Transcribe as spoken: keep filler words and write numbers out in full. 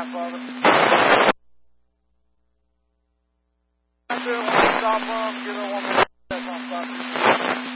half of it. I do it when I stop them, give it one more check on something.